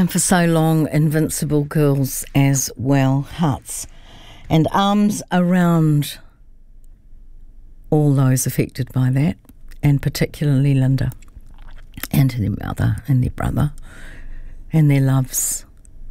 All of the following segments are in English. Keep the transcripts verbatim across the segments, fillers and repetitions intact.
for so long, invincible girls as well, hearts and arms around all those affected by that, and particularly Linda and their mother and their brother and their loves.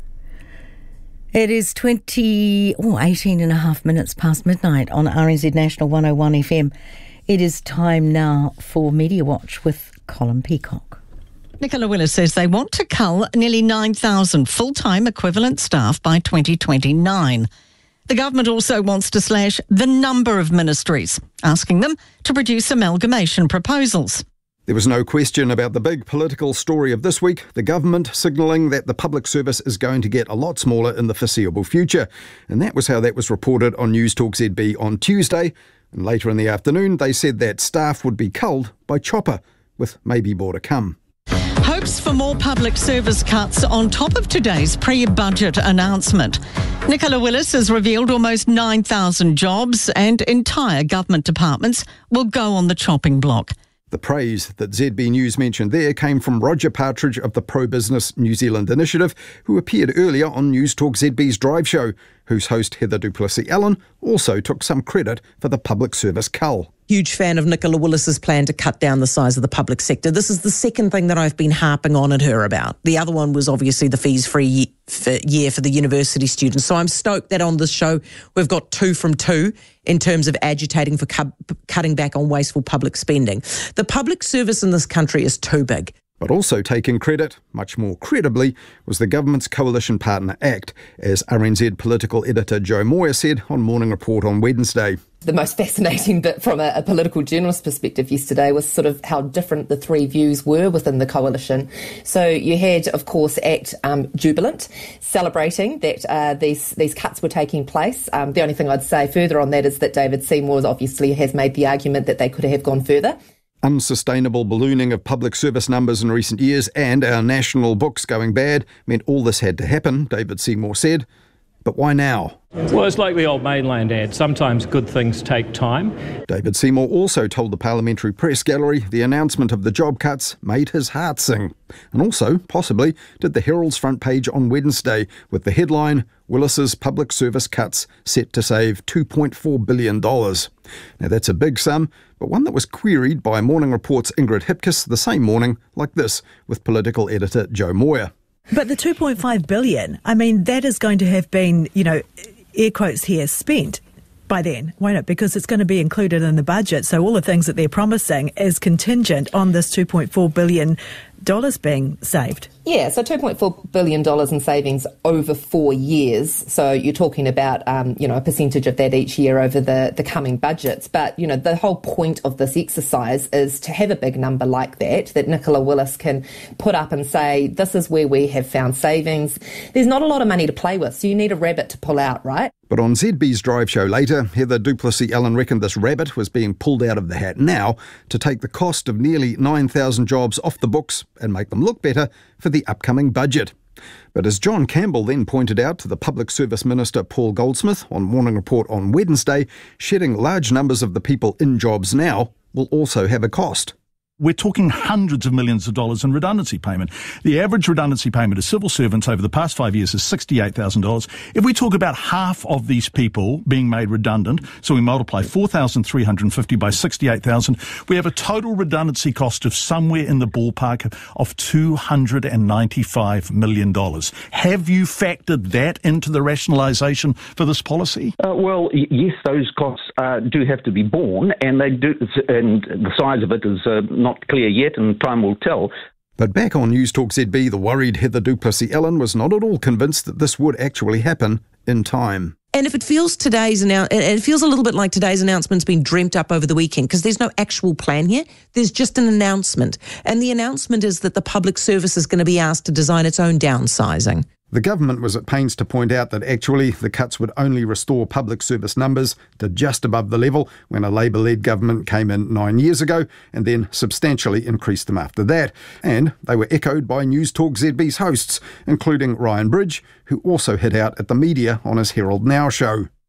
It is twenty, oh, eighteen and a half minutes past midnight on R N Z National one oh one F M. It is time now for Media Watch with Colin Peacock. Nicola Willis says they want to cull nearly nine thousand full-time equivalent staff by twenty twenty-nine. The government also wants to slash the number of ministries, asking them to produce amalgamation proposals. There was no question about the big political story of this week, the government signalling that the public service is going to get a lot smaller in the foreseeable future. And that was how that was reported on News Talk Z B on Tuesday. And later in the afternoon, they said that staff would be culled by chopper, with maybe more to come. Hopes for more public service cuts on top of today's pre-budget announcement. Nicola Willis has revealed almost nine thousand jobs and entire government departments will go on the chopping block. The praise that Z B News mentioned there came from Roger Partridge of the Pro-Business New Zealand Initiative, who appeared earlier on News Talk Z B's Drive Show, whose host Heather du Plessis-Allen also took some credit for the public service cull. Huge fan of Nicola Willis's plan to cut down the size of the public sector. This is the second thing that I've been harping on at her about. The other one was obviously the fees-free year for the university students. So I'm stoked that on this show we've got two from two in terms of agitating for cu- cutting back on wasteful public spending. The public service in this country is too big. But also taking credit, much more credibly, was the government's Coalition Partner Act, as R N Z political editor Jo Moir said on Morning Report on Wednesday. The most fascinating bit from a, a political journalist perspective yesterday was sort of how different the three views were within the coalition. So you had, of course, ACT um, jubilant, celebrating that uh, these these cuts were taking place. Um, the only thing I'd say further on that is that David Seymour obviously has made the argument that they could have gone further. Unsustainable ballooning of public service numbers in recent years and our national books going bad meant all this had to happen, David Seymour said. But why now? Well, it's like the old Mainland ad. Sometimes good things take time. David Seymour also told the Parliamentary Press Gallery the announcement of the job cuts made his heart sing. And also, possibly, did the Herald's front page on Wednesday with the headline, Willis's public service cuts set to save two point four billion dollars. Now that's a big sum, but one that was queried by Morning Report's Ingrid Hipkiss the same morning, like this, with political editor Jo Moir. But the two point five billion dollars, I mean, that is going to have been, you know, air quotes here, spent by then, won't it? Because it's going to be included in the budget. So all the things that they're promising is contingent on this two point four billion dollars being saved. Yeah, so two point four billion dollars in savings over four years. So you're talking about, um, you know, a percentage of that each year over the, the coming budgets. But, you know, the whole point of this exercise is to have a big number like that, that Nicola Willis can put up and say, this is where we have found savings. There's not a lot of money to play with, so you need a rabbit to pull out, right? But on Z B's Drive Show later, Heather du Plessis-Allen reckoned this rabbit was being pulled out of the hat now to take the cost of nearly nine thousand jobs off the books and make them look better for the upcoming budget. But as John Campbell then pointed out to the Public Service Minister Paul Goldsmith on Morning Report on Wednesday, shedding large numbers of the people in jobs now will also have a cost. We're talking hundreds of millions of dollars in redundancy payment. The average redundancy payment of civil servants over the past five years is sixty-eight thousand dollars. If we talk about half of these people being made redundant, so we multiply four thousand three hundred fifty by sixty-eight thousand, we have a total redundancy cost of somewhere in the ballpark of two hundred ninety-five million dollars. Have you factored that into the rationalisation for this policy? Uh, well, y- yes, those costs uh, do have to be borne, and they do, and the size of it is uh, not Not clear yet, and time will tell. But back on News Talk Z B, the worried Heather du Plessis-Allen was not at all convinced that this would actually happen in time. And if it feels today's annou- it feels a little bit like today's announcement's been dreamt up over the weekend because there's no actual plan here. There's just an announcement. And the announcement is that the public service is going to be asked to design its own downsizing. The government was at pains to point out that actually the cuts would only restore public service numbers to just above the level when a Labour-led government came in nine years ago and then substantially increased them after that. And they were echoed by News Talk Z B's hosts, including Ryan Bridge, who also hit out at the media on his Herald Now show.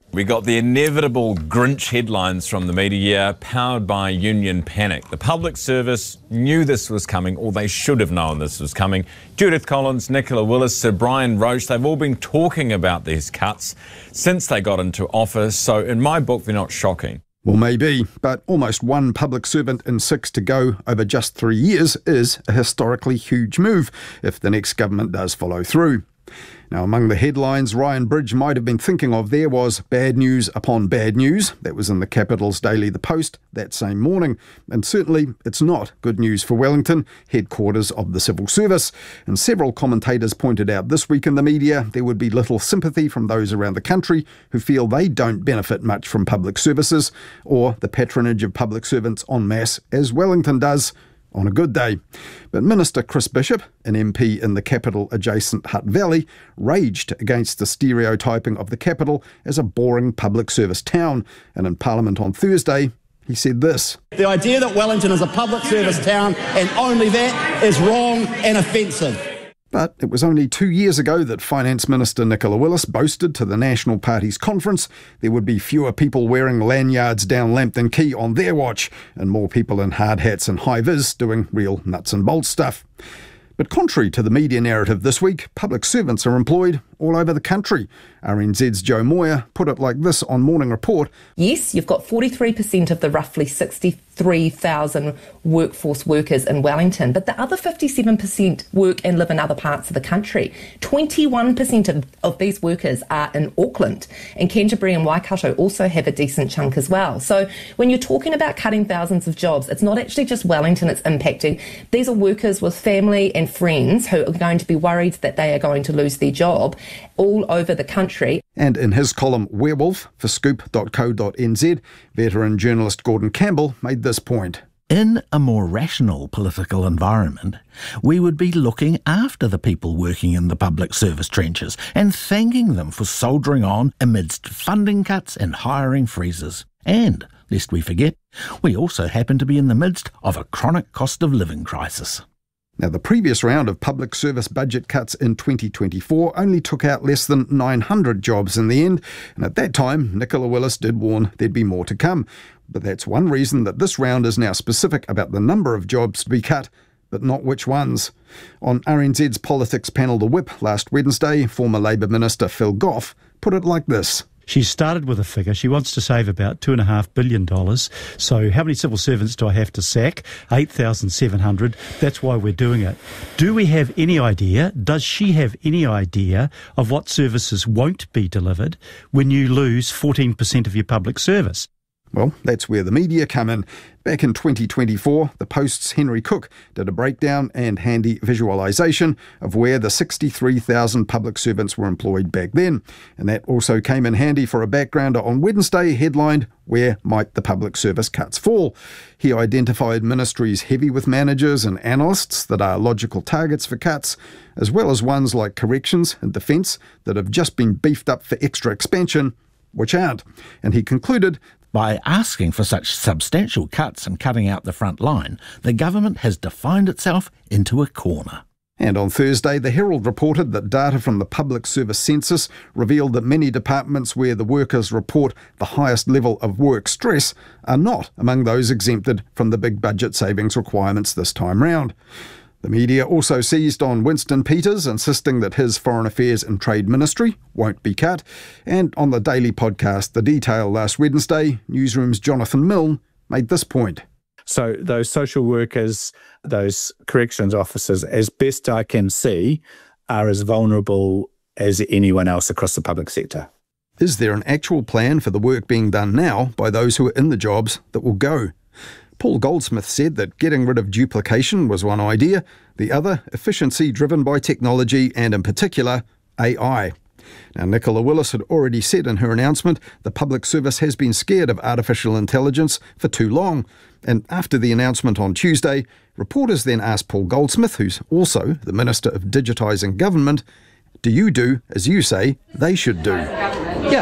We got the inevitable Grinch headlines from the media, powered by union panic. The public service knew this was coming, or they should have known this was coming. Judith Collins, Nicola Willis, Sir Brian Roche, they've all been talking about these cuts since they got into office, so in my book, they're not shocking. Well, maybe, but almost one public servant in six to go over just three years is a historically huge move if the next government does follow through. Now, among the headlines Ryan Bridge might have been thinking of there was bad news upon bad news. That was in the capital's daily The Post that same morning. And certainly it's not good news for Wellington, headquarters of the civil service. And several commentators pointed out this week in the media there would be little sympathy from those around the country who feel they don't benefit much from public services or the patronage of public servants en masse as Wellington does on a good day. But Minister Chris Bishop, an M P in the capital-adjacent Hutt Valley, raged against the stereotyping of the capital as a boring public service town. And in Parliament on Thursday, he said this. The idea that Wellington is a public service town and only that is wrong and offensive. But it was only two years ago that Finance Minister Nicola Willis boasted to the National Party's conference there would be fewer people wearing lanyards down Lambton Quay on their watch and more people in hard hats and high-vis doing real nuts and bolts stuff. But contrary to the media narrative this week, public servants are employed all over the country. R N Z's Joe Moyer put it like this on Morning Report. Yes, you've got forty-three percent of the roughly sixty-three thousand workforce workers in Wellington, but the other fifty-seven percent work and live in other parts of the country. twenty-one percent of, of these workers are in Auckland, and Canterbury and Waikato also have a decent chunk as well. So when you're talking about cutting thousands of jobs, it's not actually just Wellington it's impacting. These are workers with family and friends who are going to be worried that they are going to lose their job all over the country. And in his column Werewolf for scoop dot co dot n z, veteran journalist Gordon Campbell made this point. In a more rational political environment, we would be looking after the people working in the public service trenches and thanking them for soldiering on amidst funding cuts and hiring freezes. And, lest we forget, we also happen to be in the midst of a chronic cost of living crisis. Now, the previous round of public service budget cuts in twenty twenty-four only took out less than nine hundred jobs in the end, and at that time, Nicola Willis did warn there'd be more to come. But that's one reason that this round is now specific about the number of jobs to be cut, but not which ones. On R N Z's politics panel The Whip last Wednesday, former Labour Minister Phil Goff put it like this. She started with a figure. She wants to save about two point five billion dollars. So how many civil servants do I have to sack? eight thousand seven hundred. That's why we're doing it. Do we have any idea, does she have any idea of what services won't be delivered when you lose fourteen percent of your public service? Well, that's where the media come in. Back in twenty twenty-four, The Post's Henry Cook did a breakdown and handy visualisation of where the sixty-three thousand public servants were employed back then. And that also came in handy for a backgrounder on Wednesday, headlined, Where Might the Public Service Cuts Fall? He identified ministries heavy with managers and analysts that are logical targets for cuts, as well as ones like corrections and defence that have just been beefed up for extra expansion, which aren't. And he concluded, by asking for such substantial cuts and cutting out the front line, the government has defined itself into a corner. And on Thursday, the Herald reported that data from the Public Service Census revealed that many departments where the workers report the highest level of work stress are not among those exempted from the big budget savings requirements this time round. The media also seized on Winston Peters, insisting that his Foreign Affairs and Trade Ministry won't be cut. And on the daily podcast The Detail last Wednesday, Newsroom's Jonathan Milne made this point. So those social workers, those corrections officers, as best I can see, are as vulnerable as anyone else across the public sector. Is there an actual plan for the work being done now by those who are in the jobs that will go? Paul Goldsmith said that getting rid of duplication was one idea, the other, efficiency driven by technology and, in particular, A I. Now, Nicola Willis had already said in her announcement the public service has been scared of artificial intelligence for too long. And after the announcement on Tuesday, reporters then asked Paul Goldsmith, who's also the Minister of Digitising Government, do you do as you say they should do? Yeah.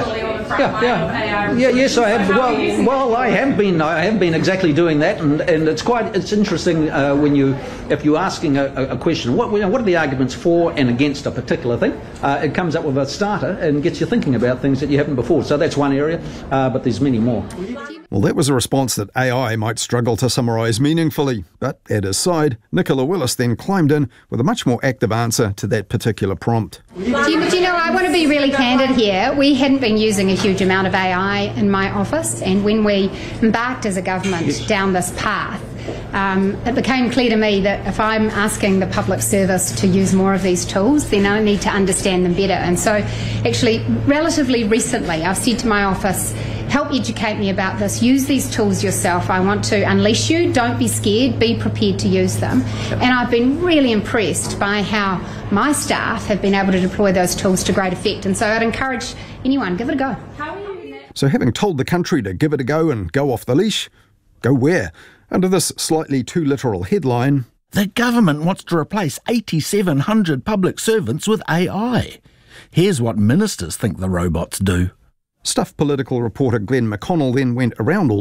Yeah, yeah, yeah. Yes, I have. Well, well, I have been. I have been exactly doing that, and, and it's quite. It's interesting uh, when you, if you're asking a, a question, what what are the arguments for and against a particular thing? Uh, it comes up with a starter and gets you thinking about things that you haven't before. So that's one area, uh, but there's many more. Well, that was a response that A I might struggle to summarise meaningfully. But at his side, Nicola Willis then climbed in with a much more active answer to that particular prompt. Do you, do you know, I want to be really candid here. We hadn't been using a huge amount of A I in my office, and when we embarked as a government yes. down this path, Um, it became clear to me that if I'm asking the public service to use more of these tools, then I need to understand them better. And so actually, relatively recently, I've said to my office, help educate me about this. Use these tools yourself. I want to unleash you. Don't be scared. Be prepared to use them. And I've been really impressed by how my staff have been able to deploy those tools to great effect. And so I'd encourage anyone, give it a go. So having told the country to give it a go and go off the leash, go where? Under this slightly too literal headline, the government wants to replace eighty-seven hundred public servants with A I. Here's what ministers think the robots do. Stuff political reporter Glenn McConnell then went around all